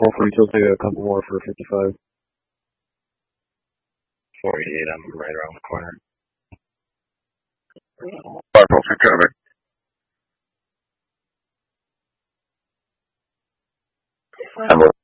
Hopefully he'll take a couple more for 55. 488, I'm right around the corner. 5 for cover. I'm